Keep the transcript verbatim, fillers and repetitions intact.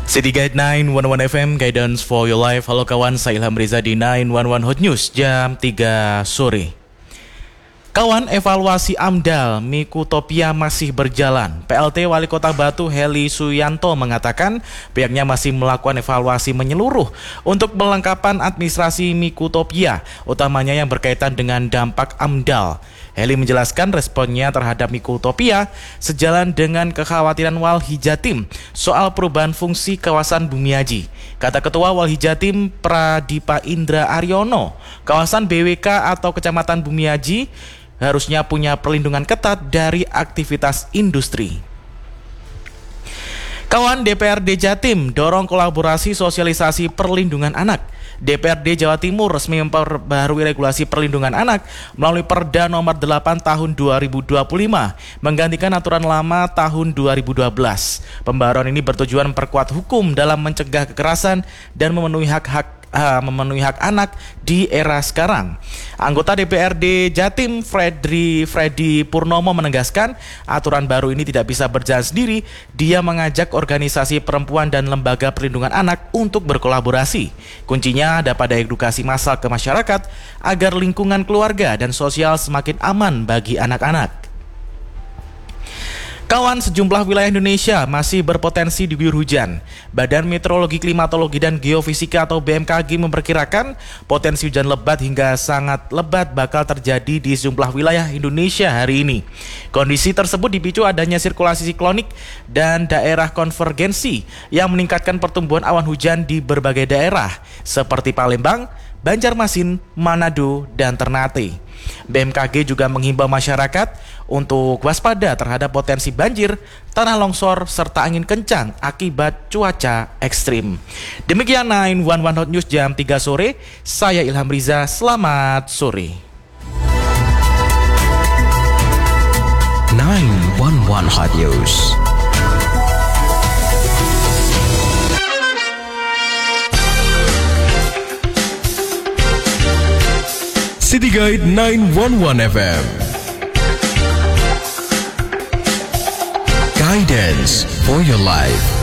City Guide sembilan satu satu F M, Guidance for Your Life. Halo kawan, saya Ilham Riza di sembilan satu satu Hot News jam tiga sore. Kawan, evaluasi AMDAL Mikutopia masih berjalan. P L T Wali Kota Batu Heli Suyanto mengatakan pihaknya masih melakukan evaluasi menyeluruh untuk melengkapan administrasi Mikutopia, utamanya yang berkaitan dengan dampak AMDAL. Heli menjelaskan responnya terhadap Mikutopia sejalan dengan kekhawatiran Walhi Jatim soal perubahan fungsi kawasan Bumiaji. Kata Ketua Walhi Jatim Pradipa Indra Aryono, kawasan B W K atau Kecamatan Bumiaji harusnya punya perlindungan ketat dari aktivitas industri. Kawan, D P R D Jatim dorong kolaborasi sosialisasi perlindungan anak. D P R D Jawa Timur resmi memperbaharui regulasi perlindungan anak melalui Perda nomor delapan tahun dua ribu dua puluh lima menggantikan aturan lama tahun dua ribu dua belas. Pembaharuan ini bertujuan memperkuat hukum dalam mencegah kekerasan dan memenuhi hak-hak Uh, memenuhi hak anak di era sekarang. Anggota D P R D Jatim Fredri Freddy Purnomo menegaskan aturan baru ini tidak bisa berjalan sendiri. Dia mengajak organisasi perempuan dan lembaga perlindungan anak untuk berkolaborasi. Kuncinya ada pada edukasi massal ke masyarakat agar lingkungan keluarga dan sosial semakin aman bagi anak-anak. Kawan, sejumlah wilayah Indonesia masih berpotensi diguyur hujan. Badan Meteorologi, Klimatologi, dan Geofisika atau B M K G memperkirakan potensi hujan lebat hingga sangat lebat bakal terjadi di sejumlah wilayah Indonesia hari ini. Kondisi tersebut dipicu adanya sirkulasi siklonik dan daerah konvergensi yang meningkatkan pertumbuhan awan hujan di berbagai daerah seperti Palembang, Banjarmasin, Manado, dan Ternate. B M K G juga menghimbau masyarakat untuk waspada terhadap potensi banjir, tanah longsor, serta angin kencang akibat cuaca ekstrim. Demikian sembilan satu satu Hot News jam tiga sore. Saya Ilham Riza, selamat sore. sembilan satu satu Hot News. City Guide sembilan satu satu F M. Guidance for your life.